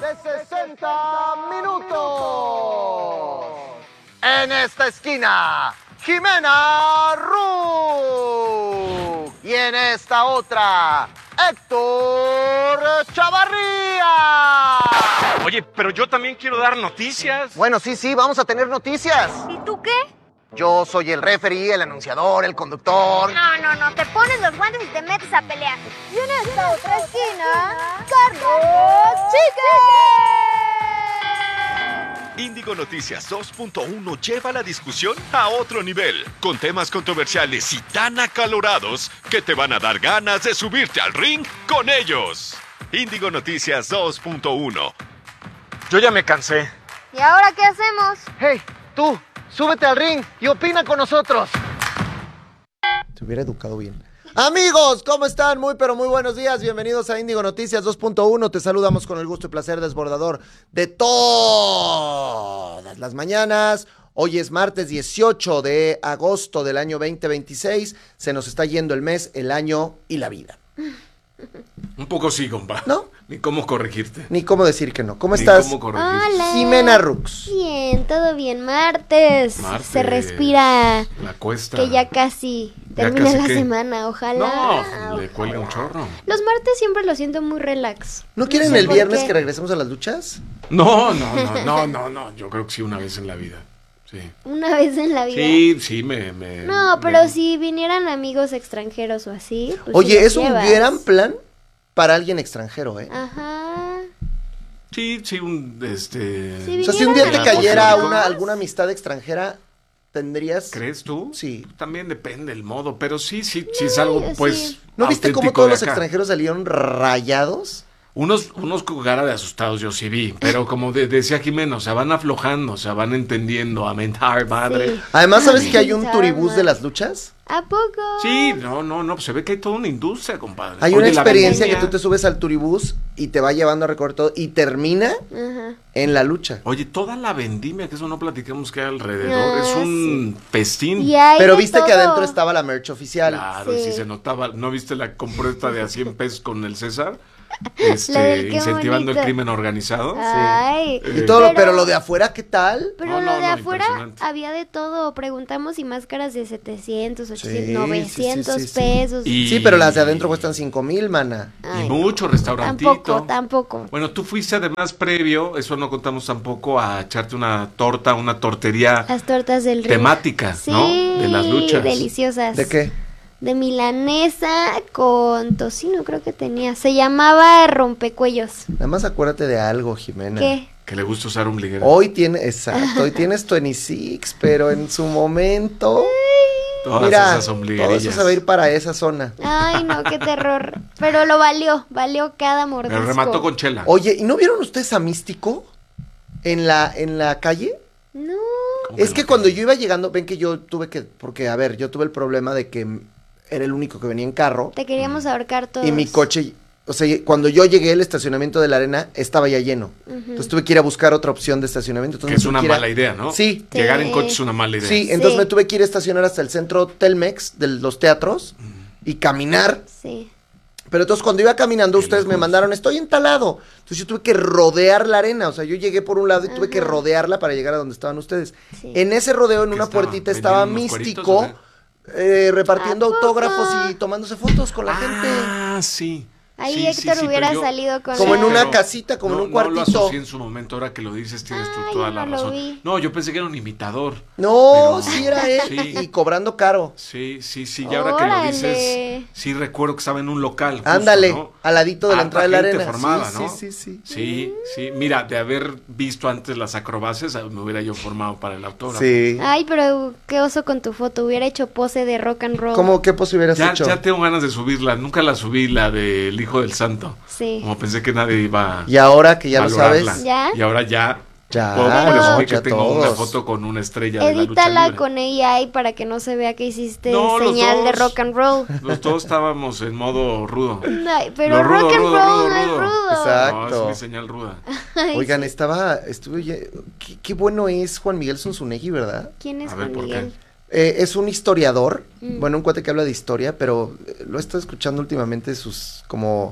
de 60 minutos. En esta esquina, Jimena Ru. Y en esta otra, Héctor Chavarría. Oye, pero yo también quiero dar noticias. Bueno, sí, vamos a tener noticias. ¿Y tú qué? Yo soy el referee, el anunciador, el conductor. No, te pones los guantes y te metes a pelear. Y en esta otra esquina, Carlos Chique. Índigo Noticias 2.1 lleva la discusión a otro nivel, con temas controversiales y tan acalorados que te van a dar ganas de subirte al ring con ellos. Índigo Noticias 2.1. Yo ya me cansé. ¿Y ahora qué hacemos? Hey, tú, súbete al ring y opina con nosotros. Se hubiera educado bien. Amigos, ¿cómo están? Muy buenos días. Bienvenidos a Índigo Noticias 2.1. Te saludamos con el gusto y placer desbordador de todas las mañanas. Hoy es martes 18 de agosto del año 2026. Se nos está yendo el mes, el año y la vida. Un poco sí, compa. ¿No? Ni cómo corregirte. Ni cómo decir que no. ¿Cómo Ni estás? cómo corregirte. Hola. Jimena Rux. Bien, todo bien. Martes. Martes. Se respira La cuesta. que ya casi ¿Ya termina casi la qué? semana. Ojalá. No, le cuelga un chorro. Los martes siempre lo siento muy relax. ¿No quieren sé el por viernes qué. que regresemos a las duchas? No. Yo creo que sí, una vez en la vida. Sí. Una vez en la vida. Sí, No, pero si vinieran amigos extranjeros o así. Pues sí Oye, los es un llevas. gran plan para alguien extranjero, ¿eh? Ajá. Sí, Si O sea, si un día te vinieran cayera amigos. alguna amistad extranjera, ¿tendrías? ¿Crees tú? Sí. También depende el modo, pero sí es algo, sí. pues. ¿No viste cómo auténtico todos de los acá. extranjeros salieron rayados? Unos con cara de asustados, yo sí vi, pero como decía Jimena, o sea, van aflojando, o sea, van entendiendo, a mentar, madre. Sí. Además, ¿sabes que hay un Ay, turibús madre. de las luchas? ¿A poco? Sí, no, pues se ve que hay toda una industria, compadre. Hay Oye, una la experiencia que vendimia. tú te subes al turibús y te va llevando a recorrer todo y termina Ajá. en la lucha. Oye, toda la vendimia, que eso no platicamos que hay alrededor, Ah, es un festín. Y hay Pero de viste que todo. adentro estaba la merch oficial. Claro, y Sí. si se notaba, ¿no viste la compuesta de a 100 pesos con el César? La del qué Incentivando bonito. el crimen organizado. Ay. Y todo, pero lo de afuera, ¿qué tal? Pero No, lo de no, afuera impresionante. había de todo. Preguntamos si máscaras de 700, 800, Sí, 900 sí, sí, sí. pesos. Y- Sí, pero las de adentro cuestan 5,000, mana. Ay, Y no. mucho restaurantito. Tampoco. Bueno, tú fuiste además previo, eso no contamos tampoco, a echarte una torta, una tortería Las tortas del ring. temática, Sí, ¿no? De las luchas. deliciosas. ¿De qué? De milanesa con tocino, creo que tenía. Se llamaba rompecuellos. Nada más acuérdate de algo, Jimena. ¿Qué? Que le gusta usar ombliguera. Hoy tienes 26, pero en su momento, Todas mira, esas todo ombliguerillas. eso se va a ir para esa zona. Ay, no, qué terror. Pero lo valió cada mordisco. Pero remató con chela. Oye, ¿y no vieron ustedes a Místico en la calle? No. ¿Cómo Es no? que cuando yo iba llegando, ven que yo porque a ver, yo tuve el problema de que era el único que venía en carro Te queríamos ahorcar todos. y mi coche, o sea, cuando yo llegué el estacionamiento de la arena estaba ya lleno. Entonces tuve que ir a buscar otra opción de estacionamiento. Que Entonces es me tuve una que ir a- mala idea, ¿no? Sí. Llegar en Sí. coche es una mala idea. Sí, entonces Sí. me tuve que ir a estacionar hasta el centro Telmex de los teatros y caminar. Sí. Pero entonces cuando iba caminando Qué ustedes me lejos. mandaron, estoy entalado. Entonces yo tuve que rodear la arena, o sea, yo llegué por un lado y tuve que Ajá. rodearla para llegar a donde estaban ustedes. Sí. En ese rodeo, en ¿Qué una estaba? puertita, estaba ¿Vendiendo unos Místico cueritos repartiendo ¿A poco? autógrafos y tomándose fotos con la gente. Ah, sí. Ahí Sí, Héctor sí, hubiera pero yo- salido con Como en la- una pero casita, como en un No cuartito. lo asocié en su momento, ahora que lo dices, tienes tú Ah, toda yo la no lo razón. vi. No, yo pensé que era un imitador. No, Pero- sí era él Sí. y cobrando caro. Sí, y ahora que lo Órale. dices, sí recuerdo que estaba en un local. justo, Ándale, ¿no? al ladito de la Harta entrada de la gente arena. formada, sí, ¿no? sí. Sí, mira, de haber visto antes las acrobacias, me hubiera yo formado para el autógrafo. Sí. Ay, pero qué oso con tu foto. Hubiera hecho pose de rock and roll. ¿Cómo qué pos hubieras hecho? Ya tengo ganas de subirla, nunca la subí, la del Hijo del Santo. Sí. Como pensé que nadie iba a Y ahora que ya lo valorarla. sabes, ¿Ya? Y ahora ya. Ya, puedo pero- presumir que ya tengo una todos. foto con una estrella de la lucha Edítala libre. con AI para que no se vea que hiciste No, los señal de dos. rock and roll. Los dos estábamos en modo rudo. Ay, pero Lo rudo, rock and rudo, roll rudo, no es rudo. rudo. Exacto. No, es mi señal ruda. Ay, oigan, sí. qué bueno es Juan Miguel Zunzunegui, ¿verdad? ¿Quién es A ver, Juan ¿por qué? Miguel? Es un historiador, Mm. bueno, un cuate que habla de historia, pero lo he estado escuchando últimamente sus como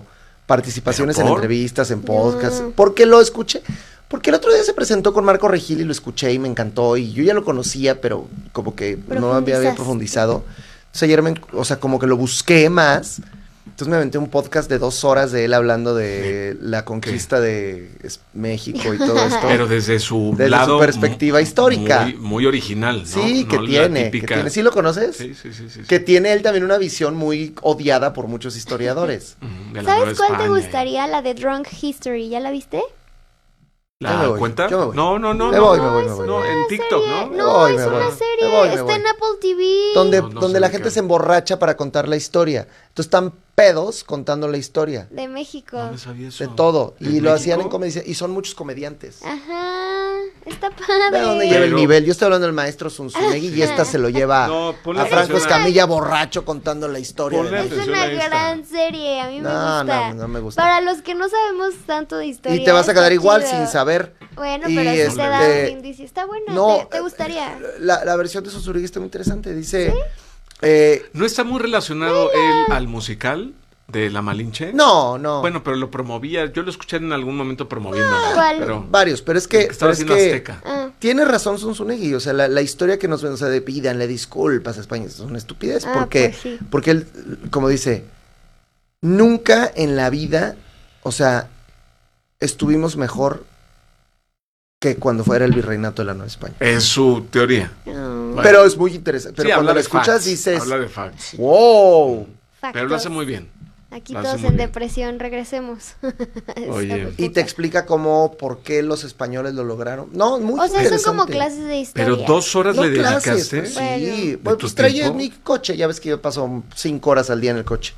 participaciones en ¿Pero por? entrevistas, en podcasts. Porque lo escuché. Porque el otro día se presentó con Marco Regil y lo escuché y me encantó. Y yo ya lo conocía, pero como que no había profundizado. Entonces ayer, como que lo busqué más. Entonces me aventé un podcast de 2 horas de él hablando de la conquista de México y todo esto. Pero desde su su perspectiva histórica. Muy original, ¿no? Sí, No que la tiene. típica. ¿Sí lo conoces? Sí. Que tiene él también una visión muy odiada por muchos historiadores. De la Nueva ¿Sabes cuál te España. gustaría? La de Drunk History. ¿Ya la viste? ¿La Yo me voy, cuenta? yo me voy. No. Me voy. No, en TikTok, ¿no? No, Me es voy. una serie. Me voy. Está en Apple TV. Donde, No donde sé la de gente qué. se emborracha para contar la historia. Entonces están pedos contando la historia. De México. No sabía eso. De todo. Y lo hacían en México? comedia. Y son muchos comediantes. Ajá. Está ¿De padre. dónde lleva el Pero- nivel? Yo estoy hablando del maestro Zunzunegui y esta se lo lleva No, ponle a Franco atención Escamilla borracho contando la historia. Ponle de Es México. atención una a esta. gran serie. A mí me No, gusta. no me gusta. Para los que no sabemos tanto de historia. Y te vas a quedar está igual chido. sin saber. Bueno, Y, pero si te da este, un indicio. Está bueno. no, ¿Te gustaría? La versión de Zunzunegui está muy interesante. Dice... ¿No está muy relacionado él al musical de La Malinche? no. Bueno, pero lo promovía. Yo lo escuché en algún momento promoviendo. ¿Cuál? Pero Varios, pero es el que... que estaba pero es haciendo que Azteca. Ah. tiene razón Zunzunegui, o sea, la historia que nos ven, o sea, de pídanle disculpas a España, es una estupidez, Ah, porque, pues sí. porque él, como dice, nunca en la vida, o sea, estuvimos mejor que cuando fuera el virreinato de la Nueva España. Es su teoría. No. Bueno. Pero es muy interesante, pero Sí, cuando habla la de escuchas facts, dices, Habla de facts. wow, Pero lo hace muy bien. Aquí Lo hace todos muy en bien. depresión, regresemos. Oye. y te explica por qué los españoles lo lograron. No, muy O sea, son como interesante. clases de historia. Pero 2 horas No le clases, dedicaste. pues, Bueno. sí, ¿De pues tu trae tiempo? mi coche, ya ves que yo paso 5 horas al día en el coche.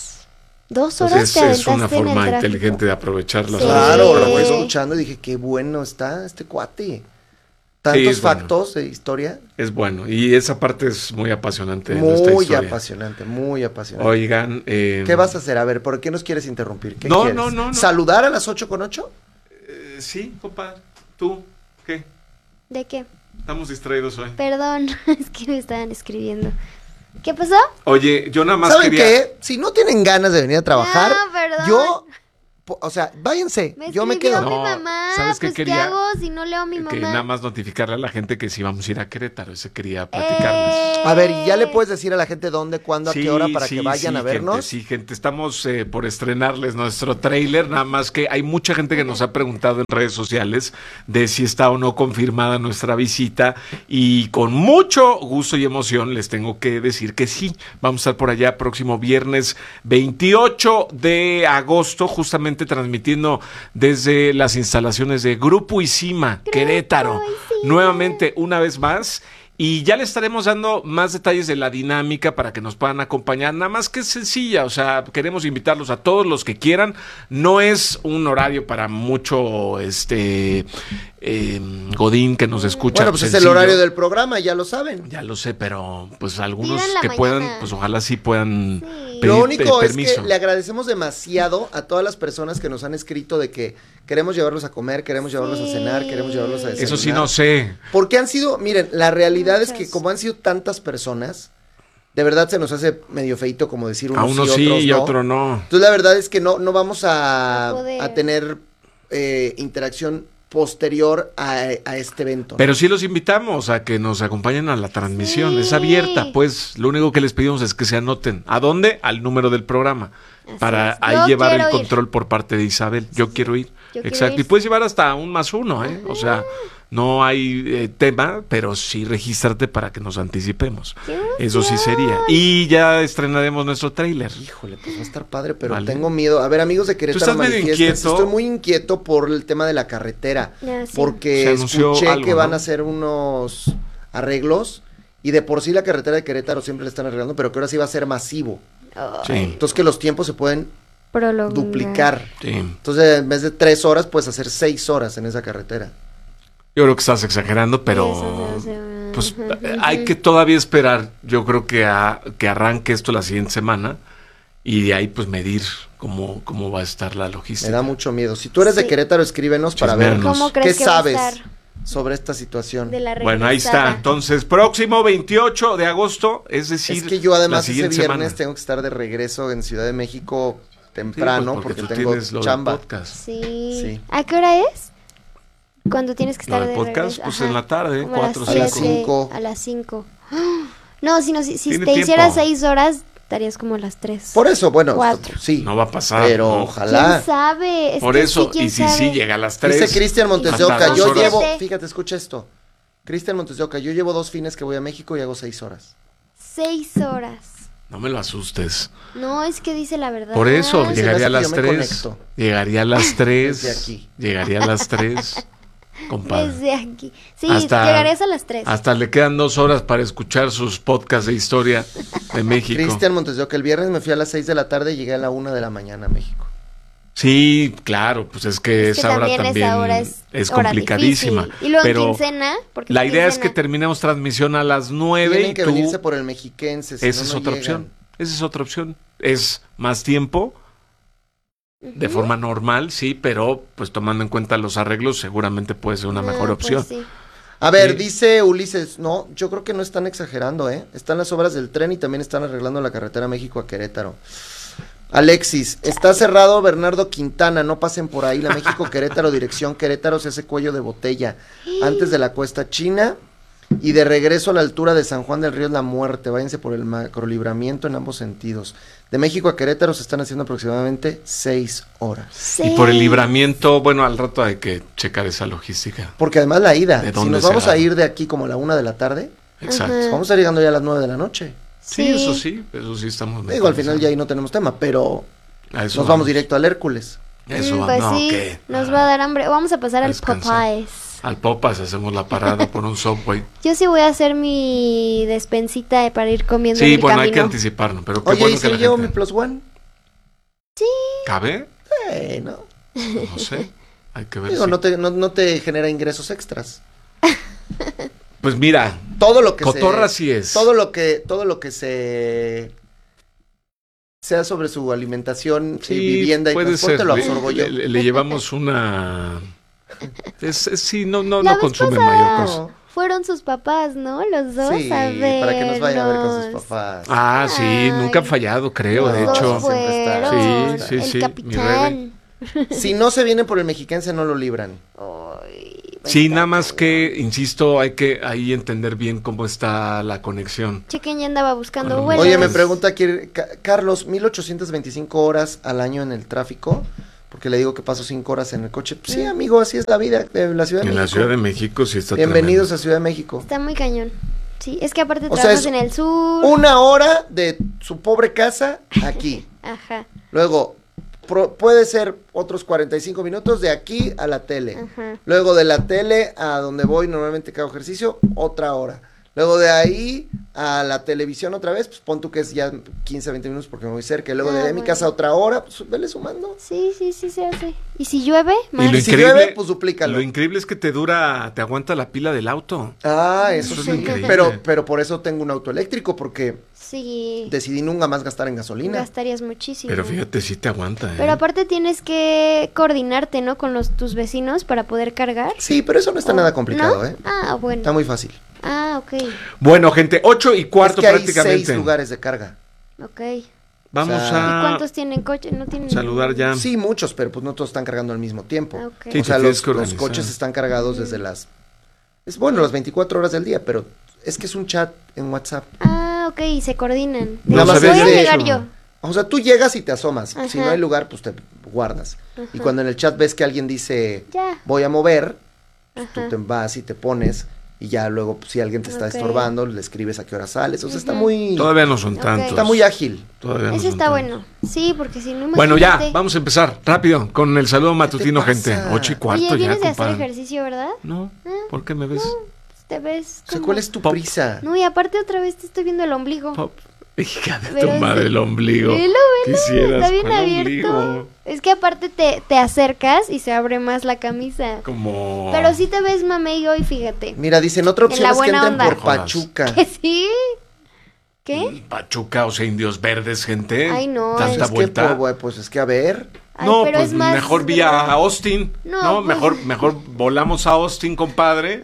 2 horas Entonces te es una aventaste en el forma tráfico. inteligente de aprovechar las Sí. horas Claro, de lo voy trabajo. escuchando y dije, qué bueno está este cuate. Tantos es bueno. factos de historia. Es bueno. Y esa parte es muy apasionante de nuestra Muy historia. apasionante, muy apasionante. Oigan. ¿Qué vas a hacer? A ver, ¿por qué nos quieres interrumpir? ¿Qué No, quieres? no. ¿Saludar a las 8:08? Sí, compadre. ¿Tú qué? ¿De qué? Estamos distraídos hoy. Perdón, es que me estaban escribiendo. ¿Qué pasó? Oye, yo nada más ¿Saben quería. qué? Si no tienen ganas de venir a trabajar, No, perdón. yo, o sea, váyanse, yo me escribió quedo. mi No, mamá. ¿sabes qué Pues, quería? hago si no leo a mi mamá? Que nada más notificarle a la gente que si vamos a ir a Querétaro. Ese quería platicarles. A ver, ¿y ya le puedes decir a la gente dónde, cuándo, a qué hora para que vayan a vernos? Gente, sí, gente, estamos por estrenarles nuestro tráiler, nada más que hay mucha gente que nos ha preguntado en redes sociales de si está o no confirmada nuestra visita y con mucho gusto y emoción les tengo que decir que sí, vamos a estar por allá próximo viernes 28 de agosto, justamente transmitiendo desde las instalaciones de Grupo Isima, Querétaro, Isima. nuevamente una vez más. Y ya le estaremos dando más detalles de la dinámica para que nos puedan acompañar. Nada más que es sencilla, o sea, queremos invitarlos a todos los que quieran. No es un horario para mucho godín que nos escucha. Bueno, pues es el sencillo. horario del programa, ya lo saben. Ya lo sé, pero pues algunos Pidan la que mañana. puedan, pues ojalá sí puedan Sí. pedir Lo único es permiso. que le agradecemos demasiado a todas las personas que nos han escrito de que queremos llevarlos a comer, queremos llevarlos a cenar, queremos llevarlos a desayunar. Eso sí no sé. Porque han sido, miren, la realidad es que Muchas. como han sido tantas personas, de verdad se nos hace medio feito como decir unos A unos sí, sí otros y no. a otro no. Entonces la verdad es que no vamos No poder. a tener interacción posterior a este evento. ¿no? Pero sí los invitamos a que nos acompañen a la transmisión. Sí. Es abierta, pues lo único que les pedimos es que se anoten. ¿A dónde? Al número del programa. Así Para es. ahí Yo llevar el quiero ir. control por parte de Isabel. Yo quiero ir. Yo quiero Exacto. ir. Y puedes llevar hasta un +1, ¿eh? O sea, no hay tema, pero sí regístrate para que nos anticipemos. ¡Qué Eso sí emoción! sería. Y ya estrenaremos nuestro tráiler. Híjole, pues va a estar padre, pero Vale. tengo miedo. A ver, amigos de Querétaro, estás medio manifiéstense. inquieto. Estoy muy inquieto por el tema de la carretera. Ya, sí. Porque Se anunció escuché algo, que van ¿no? a hacer unos arreglos. Y de por sí la carretera de Querétaro siempre le están arreglando, pero que ahora sí va a ser masivo. Ay, Sí. Entonces que los tiempos se pueden prolongar. duplicar. Sí. Entonces en vez de 3 horas, puedes hacer 6 horas en esa carretera. Yo creo que estás exagerando, pero Eso se hace- pues hay que todavía esperar. Yo creo que que arranque esto la siguiente semana y de ahí pues medir cómo va a estar la Me logística. da mucho miedo. Si tú eres de Sí. Querétaro, escríbenos para ver Chismeanos. ¿Cómo qué crees que va a sabes estar sobre esta situación. de la Bueno, ahí está. regresada? Entonces, próximo 28 de agosto, es decir, Es que yo la además ese siguiente viernes semana. tengo que estar de regreso en Ciudad de México temprano pues porque tú tengo tienes lo del chamba. podcast. Sí. ¿A qué hora es? Cuando tienes que Lo estar del de podcast, regreso. pues Ajá. en la tarde, Como 4 o a las 5. 5. A las 5. No, si Tiene te tiempo. hicieras 6 horas, estarías como a las 3. Por eso, bueno, 4. sí. No va a pasar. Pero ¿no? ojalá. ¿Quién sabe? Es Por que eso, sí, ¿quién y si sabe? sí llega a las 3. Dice Cristian Montes de Hasta Oca, 2 yo horas. llevo, fíjate, escucha esto. Cristian Montes de Oca, yo llevo 2 fines que voy a México y hago 6 horas. 6 horas. No me lo asustes. No, es que dice la verdad. Por eso, se me llegaría a hace que las yo me 3. conecto. Llegaría a las 3. Desde aquí. Llegaría a las 3. Compadre. Desde aquí. Sí, Hasta- llegarías a las 3. Hasta le quedan 2 horas para escuchar sus podcasts de historia de México. Cristian Montes de Oca, el viernes me fui a las 6 de la tarde y llegué a la 1 de la mañana a México. Sí, claro, pues es que esa hora también esa hora es hora complicadísima. difícil. Y luego en pero quincena, porque la en idea es que quincena- terminemos transmisión a las 9 Tienen y que tú... venirse por el mexiquense, si Esa no, es no otra llegan. opción. Esa es otra opción. Es más tiempo, de forma normal, sí, pero pues tomando en cuenta los arreglos, seguramente puede ser una mejor pues opción. sí. A ver, Sí. dice Ulises, no, yo creo que no están exagerando, ¿eh? Están las obras del tren y también están arreglando la carretera México a Querétaro. Alexis, está cerrado Bernardo Quintana, no pasen por ahí, la México-Querétaro, dirección Querétaro, se hace cuello de botella, antes de la Cuesta China y de regreso a la altura de San Juan del Río es la muerte, váyanse por el macrolibramiento en ambos sentidos. De México a Querétaro se están haciendo aproximadamente 6 horas. Y por el Sí. libramiento, bueno, al rato hay que checar esa logística. Porque además la ida, ¿De si dónde nos vamos será? a ir de aquí como a la 1 de la tarde, Exacto. Ajá. vamos a estar llegando ya a las 9 de la noche. Sí, eso sí estamos Digo, al final ya ahí no tenemos tema, pero A eso nos vamos directo al Hércules. Eso va, Pues no, sí, ¿qué? nos va a dar hambre. Vamos a pasar al Descansar. Popeyes. Al Popas hacemos la parada por un Subway. Yo sí voy a hacer mi despensita para ir comiendo en Sí, el bueno, hay que camino. anticiparnos, pero qué Oye, bueno ¿y que si la llevo mi gente... Plus One? ¿Cabe? No. No sé, hay que ver Digo, si- no te genera ingresos extras. Pues mira, Todo lo que cotorra se... sí es. Todo lo que se... sea sobre su alimentación, Sí, vivienda y puede transporte ser. lo absorbo yo. Le llevamos una... sí, no La vez consume pasada mayor cosa. No. Fueron sus papás, ¿no? Los dos Sí, a vernos. para que nos vayan a ver con sus papás. Ah, sí, Ay, nunca han fallado, creo, de Los hecho. dos Siempre está. fueron. Sí, El sí, mi capitán. Si no se vienen por el mexiquense, no lo libran. Ay, Sí, está nada más cañón. que, insisto, hay que ahí entender bien cómo está la conexión. Chequen ya andaba buscando Bueno, vuelos. Oye, me pregunta aquí, Carlos, 1825 horas al año en el tráfico, porque le digo que paso 5 horas en el coche. Pues sí, amigo, así es la vida de la Ciudad de En México. la Ciudad de México sí está Bienvenidos tremendo. a Ciudad de México. Está muy cañón. Sí, es que aparte O sea, trabajas es en el sur. 1 hora de su pobre casa aquí. Ajá, Luego, puede ser otros 45 minutos de aquí a la tele. ajá. Luego de la tele a donde voy normalmente que hago ejercicio, otra hora. Luego de ahí a la televisión otra vez, pues pon tú que es ya 15, 20 minutos porque me voy cerca. Y luego de ahí a mi bueno. casa otra hora, pues vele sumando. Sí, se hace. ¿Y si llueve? Y Más. lo si increíble, llueve, pues duplícalo. Lo increíble es que te aguanta la pila del auto. Ah, eso Eso es sí. increíble. Pero por eso tengo un auto eléctrico, porque Sí. decidí nunca más gastar en gasolina. Gastarías muchísimo. Pero fíjate, sí te aguanta, ¿eh? Pero aparte tienes que coordinarte, ¿no? Con tus vecinos para poder cargar. Sí, pero eso no está ¿O nada complicado, no? ¿eh? Ah, bueno. Está muy fácil. Ah, ok. Bueno, gente, 8:15 Es que hay prácticamente. 6 lugares de carga. Ok. Vamos O sea, ¿Y a cuántos tienen coche? ¿No tienen? saludar ya. Sí, muchos, pero pues no todos están cargando al mismo tiempo. Ah, ok. Sí, O sea, te tienes los que organizar. coches están cargados desde las... Es bueno, las 24 horas del día, pero es que es un chat en WhatsApp. Ah, ok, y se coordinan. No Nada más Voy es a de- llegar yo. O sea, tú llegas y te asomas. Si Ajá. no hay lugar, pues te guardas. Y cuando en el chat ves que alguien dice, Ya. voy a mover, pues, Ajá. tú te vas y te pones. Y ya luego, pues, si alguien te está Ok. estorbando, le escribes a qué hora sales. O sea, está Ujú. muy... Todavía no son Ok. tantos. Está muy ágil. Todavía no Eso son está tantos. bueno. Sí, porque si no, Bueno, ya, imagínate. vamos a empezar rápido con el saludo matutino, pasa? gente. 8:15 Oye, ya, vienes de hacer compadre. ejercicio, ¿verdad? No, ¿por qué me ves? Te ves O sea, como- ¿cuál es tu Pop. prisa? No, y aparte otra vez te estoy viendo el ombligo. Pop. Hija de Pero tu es madre, de- el ombligo. Velo, Quisieras, está bien ¿cuál abierto. ombligo? Es que aparte te acercas y se abre más la camisa. Como... Pero sí te ves mamey hoy, fíjate. Mira, dicen, otra opción la es que buena entren onda. por Jodas. Pachuca. ¿Que sí? ¿Qué? Pachuca, o sea, indios verdes, gente. Ay, no, Tanta Pues es que, vuelta. pues es que a ver... Ay, No, pero pues es más mejor vía grande. Austin. No, No, pues- mejor volamos a Austin, compadre.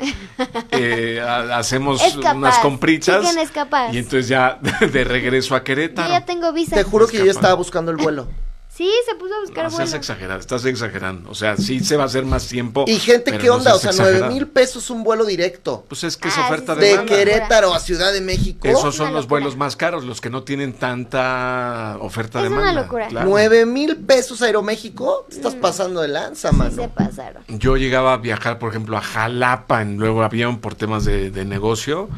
Hacemos Es capaz. unas compritas. Chicken es capaz. Y entonces ya de regreso a Yo Querétaro. ya tengo visa. Te juro que yo ya Escapa. estaba buscando el vuelo. Sí, se puso a buscar No seas vuelo. exagerado, estás exagerando. O sea, sí se va a hacer más tiempo. Y gente, pero ¿qué no onda? O seas sea, exagerado. 9,000 pesos un vuelo directo. Pues es que es Ah, oferta sí, de sí. De demanda. Querétaro a Ciudad de México. Esos son Una los locura. vuelos más caros, los que no tienen tanta oferta de Es una demanda. locura. Claro. 9,000 pesos Aeroméxico. Te estás pasando de lanza, Sí, mano. se pasaron. Yo llegaba a viajar, por ejemplo, a Jalapa en luego avión por temas de negocio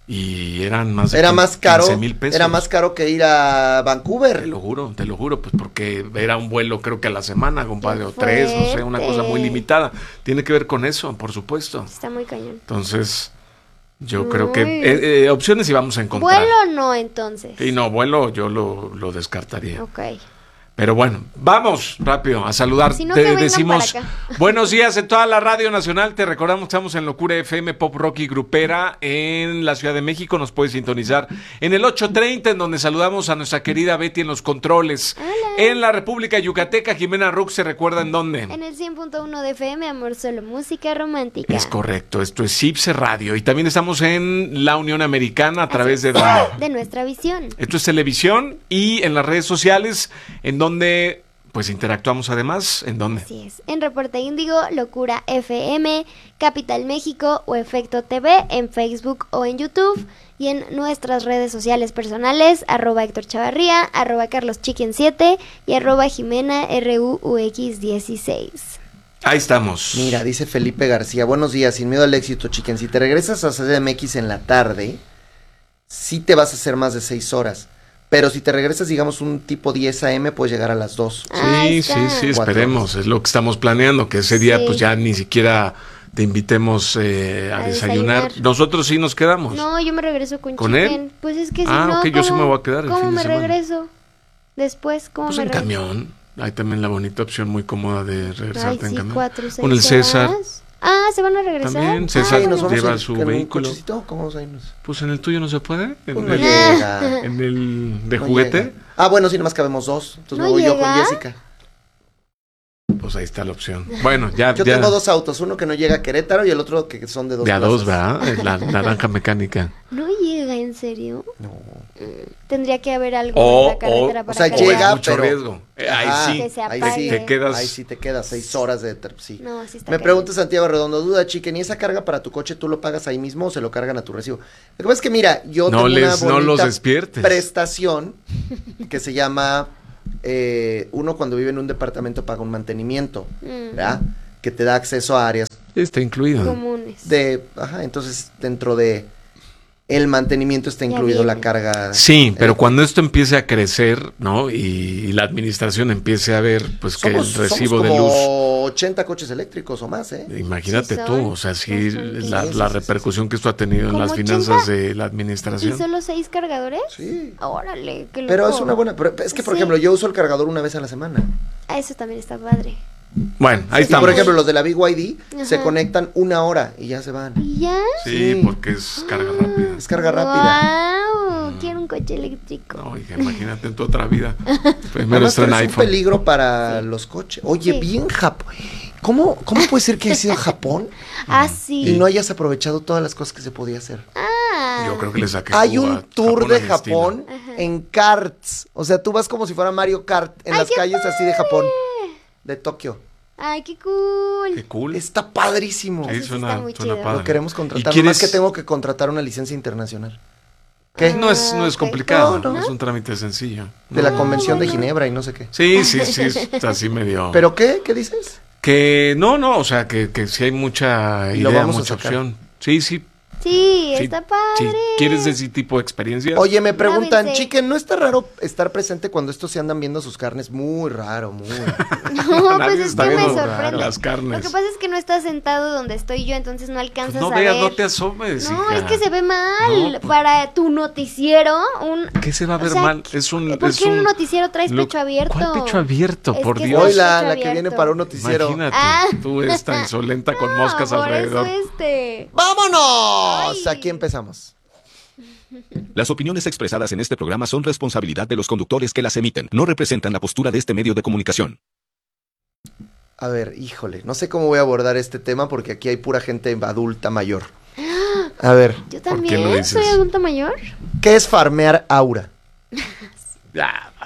y eran más de Era más caro. 15,000 pesos. Era más caro que ir a Te Vancouver. lo juro, pues porque era un vuelo creo que a la semana, compadre, Qué o 3, no sé, una cosa muy fuerte. limitada. Tiene que ver con eso, por supuesto. Está muy cañón. Entonces, yo creo que opciones sí vamos a encontrar. Vuelo no, entonces. Y no, vuelo yo lo descartaría. Ok. Pero bueno, vamos rápido a saludar. Si no, Te que vengan decimos para acá. buenos días en toda la Radio Nacional. Te recordamos, estamos en Locura FM, Pop Rock y Grupera en la Ciudad de México. Nos puedes sintonizar en el 830, en donde saludamos a nuestra querida Betty en los controles. Hola. En la República Yucateca, Jimena Rux, ¿se recuerda en dónde? En el 100.1 de FM, Amor Solo Música Romántica. Es correcto, esto es Cipse Radio. Y también estamos en la Unión Americana a través de dónde. De nuestra visión. Esto es televisión y en las redes sociales, en donde pues interactuamos además, ¿en dónde? Así es. En Reporte Índigo, Locura FM, Capital México o Efecto TV en Facebook o en YouTube. Y en nuestras redes sociales personales, @Héctor Chavarría, @CarlosChicken7 y @Jimena RUUX16. Ahí estamos. Mira, dice Felipe García, buenos días, sin miedo al éxito, chicken. Si te regresas a CDMX en la tarde, sí te vas a hacer más de 6 horas. Pero si te regresas, digamos, un tipo 10 AM, puedes llegar a las 2. Ahí Sí, está. sí, esperemos, es lo que estamos planeando, que ese día Sí. pues ya ni siquiera te invitemos a desayunar. desayunar. Nosotros sí nos quedamos. No, yo me regreso con ¿Con Chicken. él? Pues es que si Ah, no, ok, yo sí me voy a quedar el ¿cómo fin de me semana. regreso? Después, ¿cómo Pues me en regreso? camión. Hay también la bonita opción muy cómoda de Ay, regresarte en sí, camión. 4, 6 Con el César. horas. Ah, ¿se van a regresar? También, Ah, César Ay, nos vamos lleva en- su en un vehículo. cochecito, ¿cómo vamos a irnos? Pues en el tuyo no se puede. En, Pues no el, llega. en el de No juguete. llega. Ah, bueno, sí, nomás cabemos 2. Entonces ¿No me voy yo con llega? Jessica. Pues ahí está la opción. Bueno, ya. Yo ya tengo 2 autos, uno que no llega a Querétaro y el otro que son de 2 de a dos, plazas. ¿verdad? La naranja mecánica. ¿No llega en serio? No. Tendría que haber algo O- en la carretera o para sea, que llega, es mucho pero- riesgo. Ahí Ajá, sí. Que se ahí apague. sí. Te quedas. Ahí sí te quedas 6 horas de... Sí. No, sí está Me cañón. pregunta Santiago Redondo, duda, chicken, ¿y esa carga para tu coche tú lo pagas ahí mismo o se lo cargan a tu recibo? Lo que pasa es que, mira, yo No tengo les- una no los bonita despiertes. prestación que se llama, uno cuando vive en un departamento paga un mantenimiento, ¿verdad? Que te da acceso a áreas Está incluido. Comunes. entonces dentro de el mantenimiento está Ya incluido la viene. carga. Sí, pero cuando esto empiece a crecer, ¿no? Y la administración empiece a ver, pues, que el recibo somos de luz. como 80 coches eléctricos o más, ¿eh? Imagínate Sí tú, son, o sea, sí, son la, muchos. la Sí, sí, sí, repercusión que esto ha tenido en ¿Como las finanzas 80? de la ¿Y administración. solo 6 cargadores? Sí. Órale, qué loco. Pero es una buena, pero es que por Sí. ejemplo yo uso el cargador una vez a la semana. Ah, eso también está padre. Bueno, ahí Y estamos. por ejemplo los de la BYD se Ajá. conectan 1 hora y ya se van. ¿Y ya? Sí, Sí. porque es carga rápida. Es carga rápida. ¡Wow! Quiero un coche eléctrico. No, hija, imagínate en tu otra vida. Primero Además, está en pero es un iPhone. peligro para los coches. Oye, Sí. bien Japón. ¿Cómo puede ser que hayas ido a Japón Ah, y sí. no hayas aprovechado todas las cosas que se podía hacer? Ah. Yo creo que le saqué. Hay jugo un a tour de al estilo. Japón en karts. O sea, tú vas como si fuera Mario Kart en las qué calles así de Japón, de Tokio. Ay, qué cool. Qué cool. Está padrísimo. Sí, Eso sí suena, está muy suena chido. padre. Lo queremos ¿Y contratar. quieres- Más que tengo que contratar una licencia internacional. ¿Qué? No es Ah, ok. complicado, No, no. es un trámite sencillo. De la No. Convención de Ginebra y no sé qué. Sí, sí, sí, está así medio. ¿Pero qué? ¿Qué dices? Que no, o sea, que sí hay mucha Y lo idea, vamos a mucha sacar. opción. Sí, sí. Sí, sí, está sí. padre. ¿Quieres de ese tipo de experiencias? Oye, me preguntan, Lávense. Chicken, ¿no está raro estar presente cuando estos se andan viendo sus carnes? Muy raro, muy. No, Nadie pues es está que me viendo sorprende. las carnes. Lo que pasa es que no estás sentado donde estoy yo, entonces no Pues alcanzas no a veas, ver. no te asomes. No, hija. es que se ve mal. No, pues- Para tu noticiero, ¿Qué se va a ver o sea, mal? Es un. ¿por es qué en un un noticiero traes lo- pecho abierto? ¿Cuál pecho abierto? Es Por que Dios. Hoy Pecho la que abierto. viene para un noticiero. Imagínate, Ah. tú esta insolenta con moscas por alrededor. Eso ¡Vámonos! Ay. Aquí empezamos. Las opiniones expresadas en este programa son responsabilidad de los conductores que las emiten. No representan la postura de este medio de comunicación. A ver, híjole, no sé cómo voy a abordar este tema porque aquí hay pura gente adulta mayor. A ver, Yo qué lo también dices? soy adulta mayor. ¿qué es farmear aura? Ya, basta.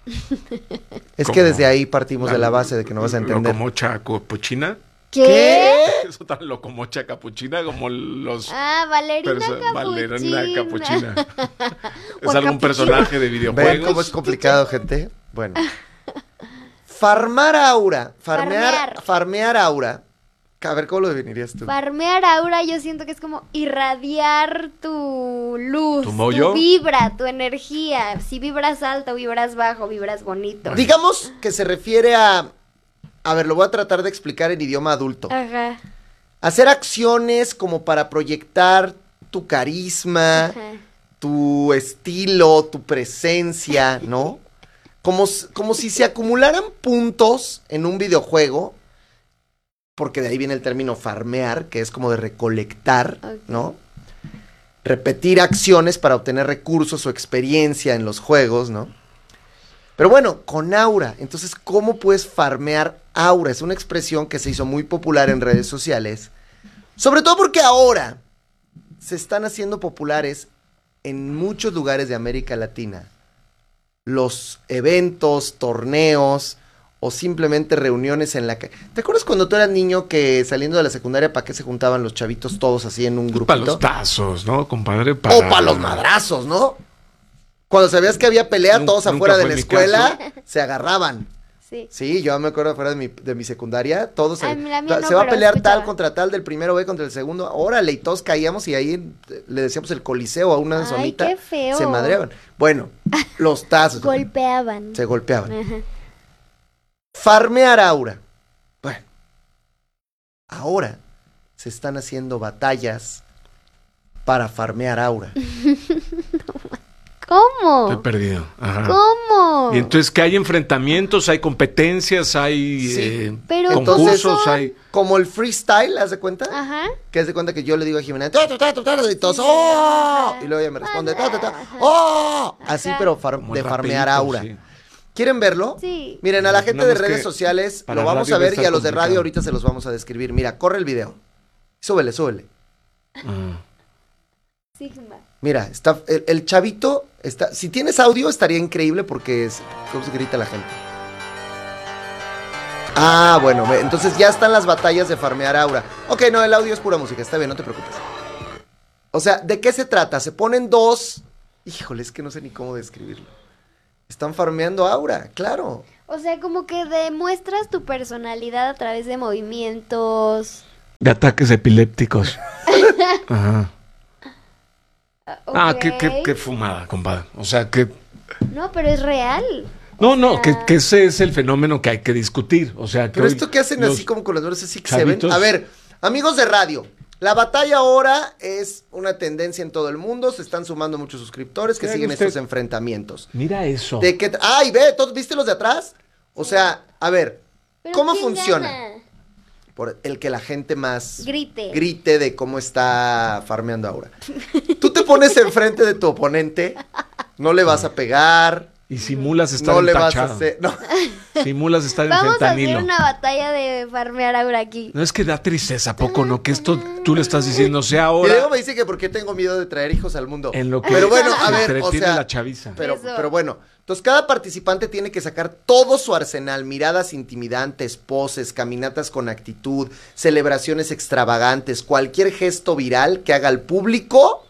Es ¿Cómo? que desde ahí partimos de la base de que no vas a entender. ¿Locomocha capuchina? ¿Qué? Eso tan locomocha capuchina como los... Ah, Valerina Valerina Capuchina. Capuchina. ¿Es O algún capuchino. personaje de ¿Ven videojuegos? cómo es complicado, gente? Bueno. Farmar aura. Farmear aura. A ver, ¿cómo lo definirías tú? Farmear aura, yo siento que es como irradiar tu luz, ¿Tu mollo? tu vibra, tu energía. Si vibras alto, vibras bajo, vibras bonito. Digamos que se refiere a... A ver, lo voy a tratar de explicar en idioma adulto. Ajá. Hacer acciones como para proyectar tu carisma, Ajá. tu estilo, tu presencia, ¿no? Como si se acumularan puntos en un videojuego, porque de ahí viene el término farmear, que es como de recolectar, ¿no? Repetir acciones para obtener recursos o experiencia en los juegos, ¿no? Pero bueno, con aura. Entonces, ¿cómo puedes farmear aura? Es una expresión que se hizo muy popular en redes sociales. Sobre todo porque ahora se están haciendo populares en muchos lugares de América Latina los eventos, torneos o simplemente reuniones en la que... ¿Te acuerdas cuando tú eras niño que saliendo de la secundaria, para qué se juntaban los chavitos todos así en un grupito? Para los tazos, ¿no, compadre? O para los madrazos, ¿no? Cuando sabías que había pelea, todos Nunca afuera de fue la mi escuela se agarraban. Sí. Sí, yo me acuerdo afuera de mi secundaria, todos Ay, la mía no, se va a pero pelear escuchaba. tal contra tal, del primero B contra el segundo, órale, y todos caíamos y ahí le decíamos el coliseo a una Ay, zonita, qué feo. se madreaban. Bueno, los tazos Golpeaban. se golpeaban. Ajá. Farmear aura. Bueno, ahora se están haciendo batallas para farmear aura. ¿Cómo? Estoy perdido. Ajá. ¿Cómo? Y entonces, ¿que hay enfrentamientos, hay competencias, hay Sí, pero concursos, ¿cómo son? hay... Como el freestyle, ¿haz de cuenta? Ajá. Que haz de cuenta que yo le digo a Jimena, "Ta, ta, ta, ta, ta", y todos, ¡oh! Y luego ella me responde, "Ta, ta, ta, ¡oh! Así, Ajá. pero como de farmear rapidito, aura. sí. ¿Quieren verlo? Sí. Miren, a la gente Nada de más redes que sociales para lo vamos radio a va a ver y estar a los de complicado. radio ahorita se los vamos a describir. Mira, corre el video. Súbele, súbele. Ah. Sigma. Mira, está el chavito está. Si tienes audio estaría increíble porque es cómo se grita la gente. Ah, bueno, entonces ya están las batallas de farmear aura. Ok, no, el audio es pura música, está bien, no te preocupes. O sea, ¿de qué se trata? Se ponen dos. Híjole, es que no sé ni cómo describirlo. Están farmeando aura, claro. O sea, como que demuestras tu personalidad a través de movimientos. De ataques epilépticos. Ajá. Ah, Ok. qué fumada, compadre. O sea, que... No, pero es real. No, que ese es el fenómeno que hay que discutir. O sea, que Pero hoy esto que hacen los así como con las manos así que se ven. chavitos- A ver, amigos de radio, la batalla ahora es una tendencia en todo el mundo. Se están sumando muchos suscriptores que Vean siguen usted. estos enfrentamientos. Mira eso. De que, ay, ve, ¿todos viste los de atrás? O sea, a ver, Pero ¿cómo ¿quién funciona? gana? Por el que la gente más Grite. de cómo está farmeando ahora. Tú te pones enfrente de tu oponente, no le vas a pegar, Y simulas estar no le vas a entachado. hacer. No. Simulas estar en Vamos a hacer fentanilo. una batalla de farmear aura aquí. No es que da tristeza, ¿a poco no? Que esto tú le estás diciendo, sea Y ahora luego me dice que por qué tengo miedo de traer hijos al mundo. en lo que Pero bueno, a se ver, o entretiene sea, la chaviza. Pero Eso. bueno, entonces cada participante tiene que sacar todo su arsenal, miradas intimidantes, poses, caminatas con actitud, celebraciones extravagantes, cualquier gesto viral que haga al público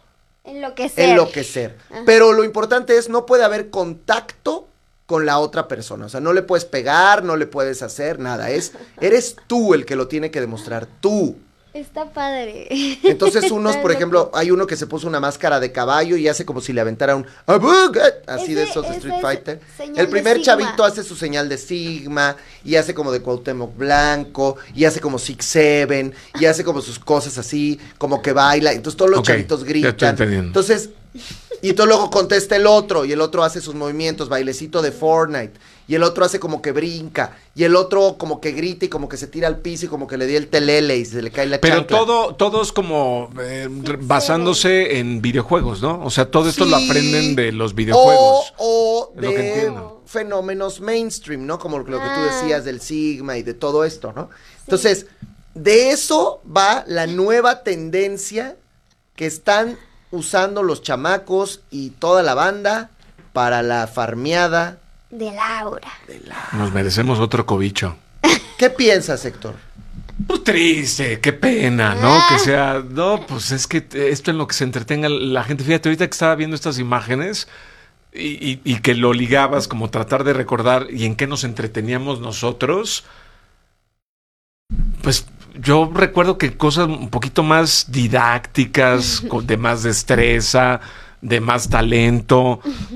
enloquecer. Ajá. Pero lo importante es, no puede haber contacto con la otra persona, o sea, no le puedes pegar, no le puedes hacer nada, eres tú el que lo tiene que demostrar, tú. Está padre. Entonces unos, Está por loco. ejemplo, hay uno que se puso una máscara de caballo y hace como si le aventara un "Abuget", así de esos de Ese Street es Fighter. señal El de primer Sigma. chavito hace su señal de Sigma y hace como de Cuauhtémoc Blanco y hace como Six Seven y hace como sus cosas así, como que baila. Entonces todos los Ok, chavitos ya gritan. estoy entendiendo. Entonces, y entonces luego contesta el otro y el otro hace sus movimientos, bailecito de Fortnite. Y el otro hace como que brinca. Y el otro como que grita y como que se tira al piso y como que le dio el telele y se le cae la Pero chancla. todos como basándose en videojuegos, ¿no? O sea, todo esto lo Sí. aprenden de los videojuegos. O Es lo que de entiendo. fenómenos mainstream, ¿no? Como lo que tú Ah. decías del Sigma y de todo esto, ¿no? Entonces, de eso va la nueva tendencia que están usando los chamacos y toda la banda para la farmeada De Laura. Nos merecemos otro cobicho. ¿Qué piensas, Héctor? Pues triste, qué pena, ¿no? Que sea, no, pues es que esto en lo que se entretenga la gente. Fíjate, ahorita que estaba viendo estas imágenes y que lo ligabas, como tratar de recordar y en qué nos entreteníamos nosotros, pues yo recuerdo que cosas un poquito más didácticas, de más destreza, de más talento,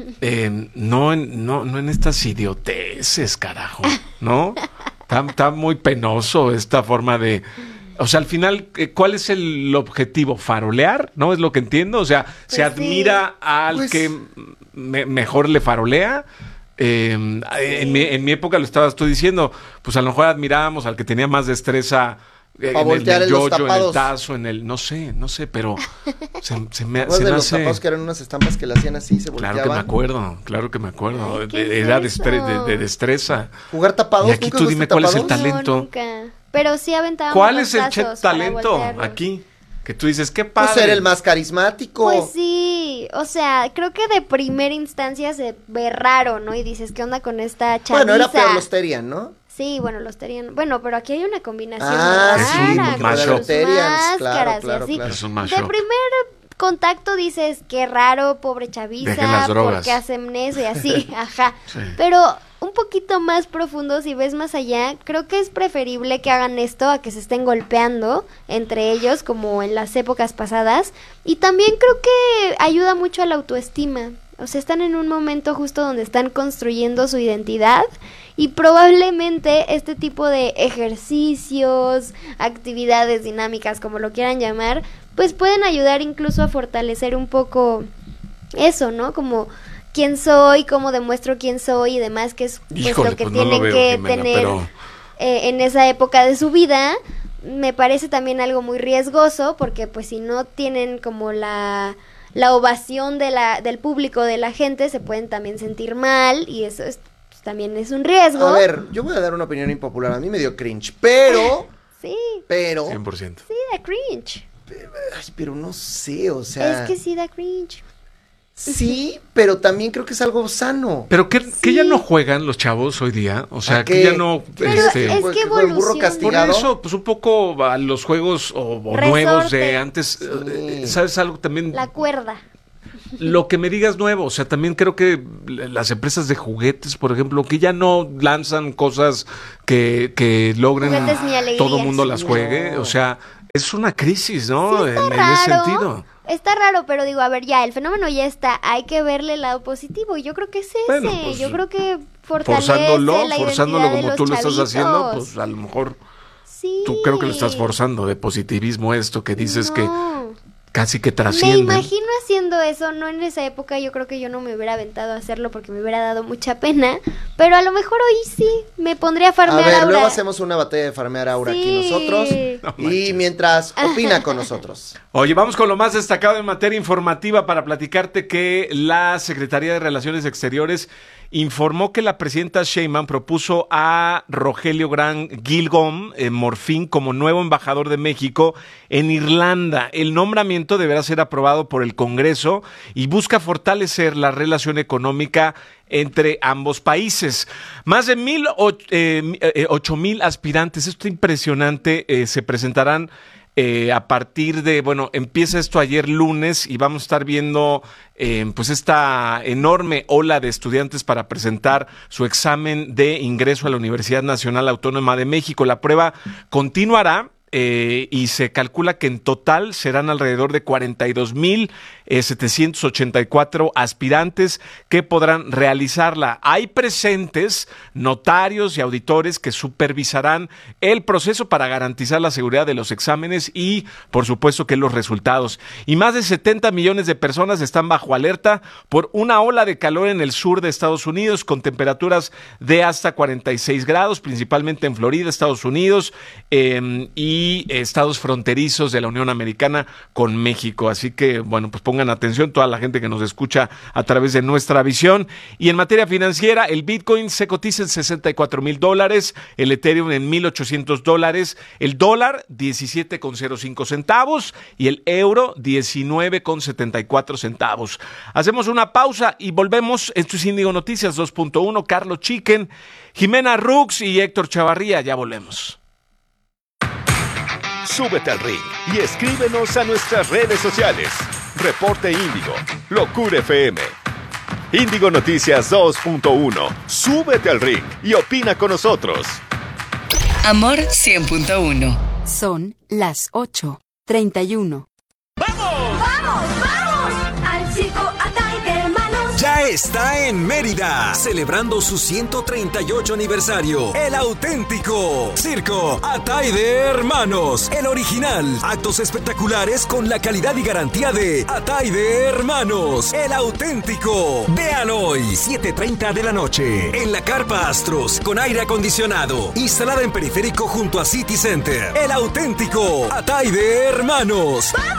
no en estas idioteces, carajo, ¿no? Está muy penoso esta forma de... O sea, al final, ¿cuál es el objetivo? ¿Farolear? ¿No? Es lo que entiendo. O sea, Pues se admira al Pues- que mejor le farolea. En mi época lo estabas tú diciendo, pues a lo mejor admirábamos al que tenía más destreza Pa' voltear en los yoyo, en el tapados. tazo, en el... No sé, pero se me ¿Te acuerdas de los tapados que eran unas estampas que le hacían así, se volteaban? Claro que me acuerdo. Ay, ¿qué Era es eso? de destreza. Jugar tapados. Y aquí ¿Nunca tú jugaste dime cuál es el tapados? talento. No, nunca. Pero sí aventábamos ¿Cuál los es el tazos chet para talento voltearlos. aquí? Que tú dices, qué Pues padre. ser el más carismático. Pues sí, o sea, creo que de primera instancia se ve raro, ¿no? Y dices, ¿qué onda con esta chaviza? Bueno, era peor Terian, ¿no? Sí, bueno, los tenían. Bueno, pero aquí hay una combinación Ah, sí, rara. porque con los sus Terians, claro, máscaras y claro, así. claro. Es un De mashup. primer contacto dices, qué raro, pobre chaviza, Dejen las drogas. ¿por qué hacen eso? Y así, ajá. Sí. Pero un poquito más profundo, si ves más allá, creo que es preferible que hagan esto a que se estén golpeando entre ellos, como en las épocas pasadas. Y también creo que ayuda mucho a la autoestima. O sea, están en un momento justo donde están construyendo su identidad y probablemente este tipo de ejercicios, actividades dinámicas, como lo quieran llamar, pues pueden ayudar incluso a fortalecer un poco eso, ¿no? Como quién soy, cómo demuestro quién soy y demás, que es pues, Híjole, lo que pues no lo tienen veo, que Jimena, tener pero- en esa época de su vida. Me parece también algo muy riesgoso porque pues si no tienen como la ovación del público, de la gente, se pueden también sentir mal y eso es, pues, también es un riesgo. A ver, yo voy a dar una opinión impopular. A mí me dio cringe, pero... Sí, 100%. sí da cringe. Ay, pero no sé, o sea... Es que sí da cringe. Sí, pero también creo que es algo sano. Pero que Sí. ya no juegan los chavos hoy día. O sea, ¿A que qué? ya no... Pero este, es que el burro evoluciona. por castigado. eso, pues un poco a los juegos o Resorte. nuevos de antes. Sí. ¿Sabes algo también? La cuerda. Lo que me digas nuevo, o sea, también creo que las empresas de juguetes, por ejemplo, que ya no lanzan cosas que logren Juguetes ni alegrías. todo mundo las No. juegue, o sea, es una crisis, ¿no? Sí, está en ese raro. sentido. Está raro, pero digo, a ver, ya, el fenómeno ya está, hay que verle el lado positivo. Y yo creo que es ese. Bueno, pues, yo creo que fortalece Forzándolo la como identidad de tú los lo estás chavitos. haciendo, pues a lo mejor Sí. tú creo que lo estás forzando de positivismo esto que dices que No. casi que Me trasciende. imagino haciendo eso, no en esa época, yo creo que yo no me hubiera aventado a hacerlo porque me hubiera dado mucha pena, pero a lo mejor hoy sí, me pondría a A farmear ver, ahora. luego hacemos una batalla de farmear aura aquí Sí. nosotros. No Y manches. mientras opina con nosotros. Oye, vamos con lo más destacado en materia informativa para platicarte que la Secretaría de Relaciones Exteriores informó que la presidenta Sheinbaum propuso a Rogelio Gran Gilgom Morfín como nuevo embajador de México en Irlanda. El nombramiento deberá ser aprobado por el Congreso y busca fortalecer la relación económica entre ambos países. Más de 8,000 aspirantes, esto es impresionante, se presentarán a partir de, bueno, empieza esto ayer lunes y vamos a estar viendo pues esta enorme ola de estudiantes para presentar su examen de ingreso a la Universidad Nacional Autónoma de México. La prueba continuará. Y se calcula que en total serán alrededor de 42,784 aspirantes que podrán realizarla. Hay presentes notarios y auditores que supervisarán el proceso para garantizar la seguridad de los exámenes y, por supuesto, que los resultados. Y más de 70 millones de personas están bajo alerta por una ola de calor en el sur de Estados Unidos con temperaturas de hasta 46 grados, principalmente en Florida, Estados Unidos, y y estados fronterizos de la Unión Americana con México. Así que, bueno, pues pongan atención toda la gente que nos escucha a través de Nuestra Visión. Y en materia financiera, el Bitcoin se cotiza en $64,000, el Ethereum en $1,800, el dólar 17,05 centavos y el euro 19,74 centavos. Hacemos una pausa y volvemos. Esto es Índigo Noticias 2.1, Carlos Chicken, Jimena Rux y Héctor Chavarría. Ya volvemos. Súbete al ring y escríbenos a nuestras redes sociales. Reporte Índigo, Locura FM. Índigo Noticias 2.1. Súbete al ring y opina con nosotros. Amor 100.1. Son las 8:31. Ya está en Mérida, celebrando su 138 aniversario. El auténtico Circo Atay de Hermanos, el original. Actos espectaculares con la calidad y garantía de Atay de Hermanos, el auténtico. Vean hoy, 7:30 de la noche, en la Carpa Astros, con aire acondicionado, instalada en periférico junto a City Center. El auténtico Atay de Hermanos. ¡Vamos!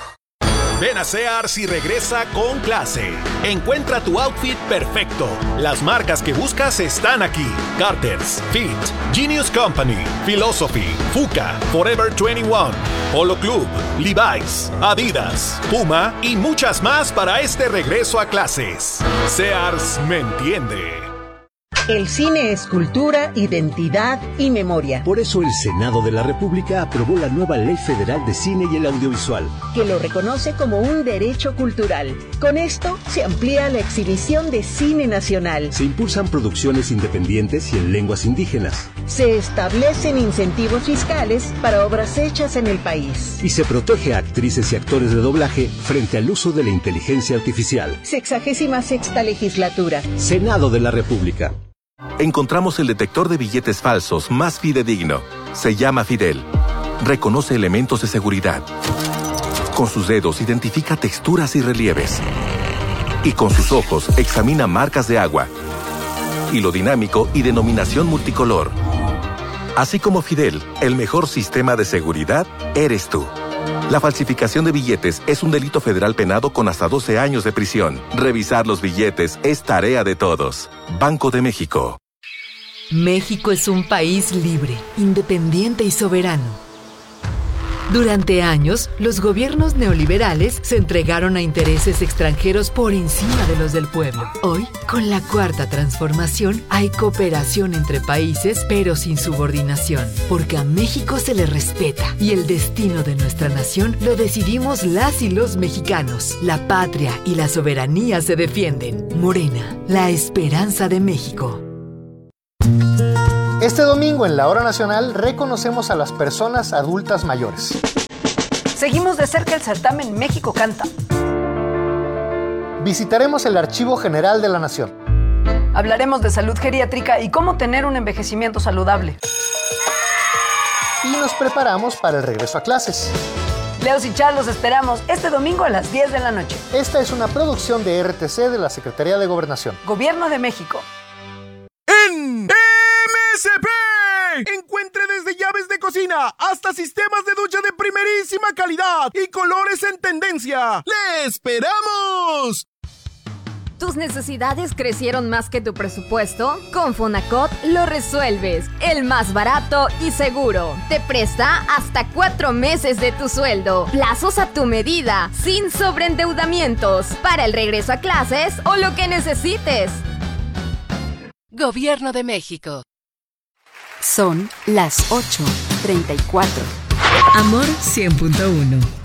Ven a Sears y regresa con clase. Encuentra tu outfit perfecto. Las marcas que buscas están aquí. Carter's, Fit, Genius Company, Philosophy, Fuka, Forever 21, Polo Club, Levi's, Adidas, Puma y muchas más para este regreso a clases. Sears me entiende. El cine es cultura, identidad y memoria. Por eso el Senado de la República aprobó la nueva Ley Federal de Cine y el Audiovisual, que lo reconoce como un derecho cultural. Con esto se amplía la exhibición de cine nacional. Se impulsan producciones independientes y en lenguas indígenas. Se establecen incentivos fiscales para obras hechas en el país. Y se protege a actrices y actores de doblaje frente al uso de la inteligencia artificial. 66ª legislatura. Senado de la República. Encontramos el detector de billetes falsos más fidedigno. Se llama Fidel. Reconoce elementos de seguridad. Con sus dedos identifica texturas y relieves. Y con sus ojos examina marcas de agua. Hilo dinámico y denominación multicolor. Así como Fidel, el mejor sistema de seguridad eres tú. La falsificación de billetes es un delito federal penado con hasta 12 años de prisión. Revisar los billetes es tarea de todos. Banco de México. México es un país libre, independiente y soberano. Durante años, los gobiernos neoliberales se entregaron a intereses extranjeros por encima de los del pueblo. Hoy, con la Cuarta Transformación, hay cooperación entre países, pero sin subordinación, porque a México se le respeta y el destino de nuestra nación lo decidimos las y los mexicanos. La patria y la soberanía se defienden. Morena, la esperanza de México. Este domingo en la Hora Nacional reconocemos a las personas adultas mayores. Seguimos de cerca el certamen México Canta. Visitaremos el Archivo General de la Nación. Hablaremos de salud geriátrica y cómo tener un envejecimiento saludable. Y nos preparamos para el regreso a clases. Leos y Char los esperamos este domingo a las 10 de la noche. Esta es una producción de RTC de la Secretaría de Gobernación. Gobierno de México. En MSP. Encuentre desde llaves de cocina hasta sistemas de ducha de primerísima calidad y colores en tendencia. ¡Le esperamos! ¿Tus necesidades crecieron más que tu presupuesto? Con Fonacot lo resuelves. El más barato y seguro. Te presta hasta 4 meses de tu sueldo. Plazos a tu medida, sin sobreendeudamientos. Para el regreso a clases o lo que necesites. Gobierno de México. Son las 8:34. Amor 100.1.